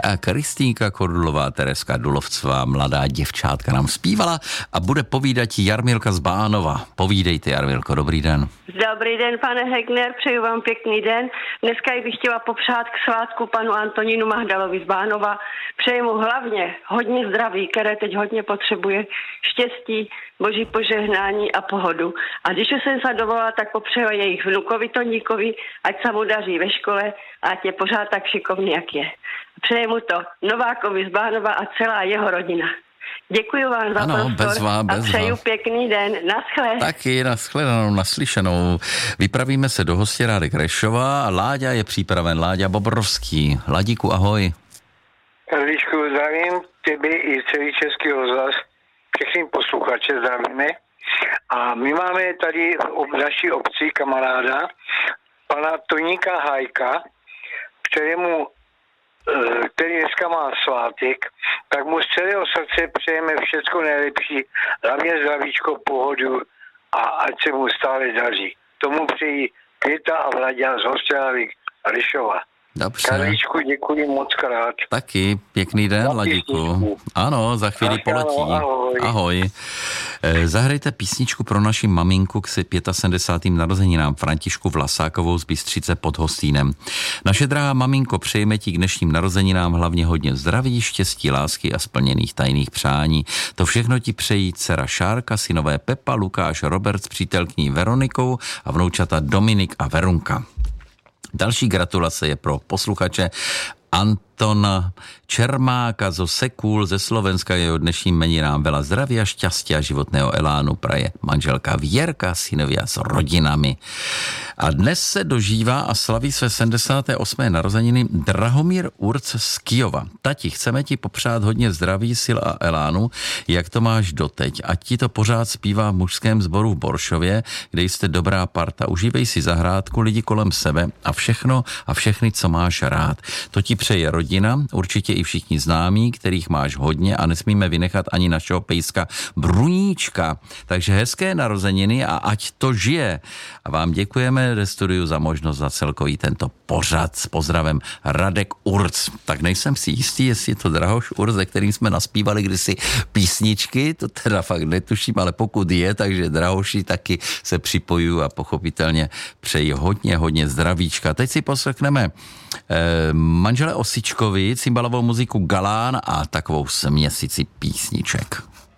a Kristýnka Kordulová, Tereska Dulovcová, mladá děvčátka nám zpívala a bude povídat Jarmilka z Bánova. Povídejte, Jarmilko, dobrý den. Dobrý den, pane Hegner, přeju vám pěkný den. Dneska bych chtěla popřát k svátku panu Antonínu Mahdalovi z Bánova. Přeju mu hlavně hodně zdraví, které teď hodně potřebuje, štěstí, boží požehnání a pohodu. A když už jsem se dovolala, tak popřeju jejich vnukovi Toníkovi, ať se mu daří ve škole a ať je pořád tak šikovný, jak je. Přeju mu to Novákovi z Bánova a celá jeho rodina. Děkuji vám za prostor a přeju pěkný den. Naschle. Taky naschledanou, naslyšenou. Vypravíme se do Hostěrádek Rešova a Láďa je připraven. Láďa Bobrovský. Ladíku, ahoj. Karličku, zdravím tebe i celý Český rozhlas. Všechny posluchače zdravíme. A my máme tady v naší obci kamaráda, pana Toníka Hajka, který dneska má svátek, tak mu z celého srdce přejeme všecko nejlepší, hlavně zdravíčko, pohodu a ať se mu stále daří. Tomu přeji Květa a Vlaďa z Hostěrádek Rešova. Dobře. Karličku, děkuji moc krát. Taky pěkný den, Ladíku. Ano, za chvíli poletí. Ahoj. Zahrajte písničku pro naši maminku k 75. narozeninám Františku Vlasákovou z Bystřice pod Hostýnem. Naše drahá maminko, přejeme ti k dnešním narozeninám hlavně hodně zdraví, štěstí, lásky a splněných tajných přání. To všechno ti přejí dcera Šárka, synové Pepa, Lukáš, Robert s přítelkyní Veronikou a vnoučata Dominik a Verunka. Další gratulace je pro posluchače Antona Čermáka zo Sekul ze Slovenska, jeho dnešním jmeninám veľa zdravia, šťastia a životného elánu praje manželka Věrka, synovia s rodinami. A dnes se dožívá a slaví své 78. narozeniny Drahomír Urc z Kyjova. Tati, chceme ti popřát hodně zdraví, sil a elánu, jak to máš doteď. Ať ti to pořád zpívá v mužském sboru v Boršově, kde jste dobrá parta. Užívej si zahrádku, lidi kolem sebe a všechno a všechny, co máš rád. To ti přeje rodina, určitě i všichni známí, kterých máš hodně a nesmíme vynechat ani našeho pejska Bruníčka. Takže hezké narozeniny a ať to žije. A vám děkujeme ve studiu za možnost za celkový tento pořad s pozdravem Radek Urc. Tak nejsem si jistý, jestli je to Drahoš Urc, ze kterým jsme naspívali kdysi písničky, to teda fakt netuším, ale pokud je, takže Drahoši taky se připojují a pochopitelně přeji hodně zdravíčka. Teď si poslechneme manžele Osičkovi, cymbalovou muziku Galán a takovou směsici písniček.